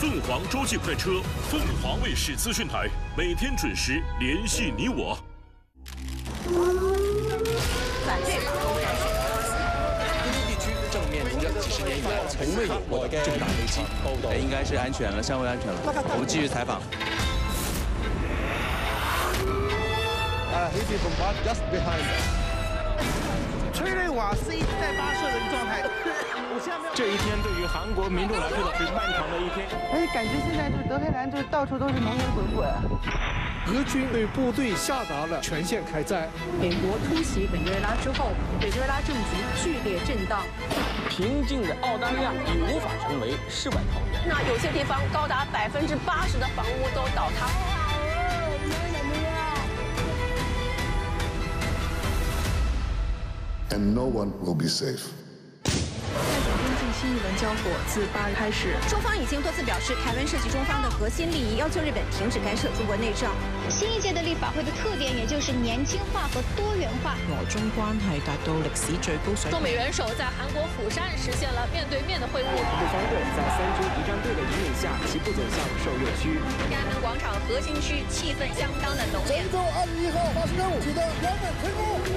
凤凰洲际快车，凤凰卫视资讯台，每天准时联系你我。 反对法公然选。 东部地区正面临着几十年以来从未有过的重大危机， 应该是安全了，相对安全了。我们继续采访。 He's from just behind us. 催泪瓦斯一直在发射的一个状态。 这一天对于韩国民众来说是漫长的一天。 而且感觉现在就是德黑兰，就是到处都是浓烟滚滚。 俄军对部队下达了全线开战。 美国突袭委内瑞拉之后，委内瑞拉政局剧烈震荡。 平静的澳大利亚已无法成为世外桃源。 那有些地方高达80%的房屋都倒塌。 And no one will be safe. 泰中边境新一轮交火自8日开始， 中方已经多次表示，台湾涉及中方的核心利益，要求日本停止干涉中国内政。 新一届的立法会的特点，也就是年轻化和多元化。 俄中关系达到历史最高水平。 中美元首在韩国釜山实现了面对面的会晤。 部方队在3支仪仗队的引领下，齐步走向受热区。 天安门广场核心区气氛相当的浓烈。 神舟21号发射任务取得圆满成功。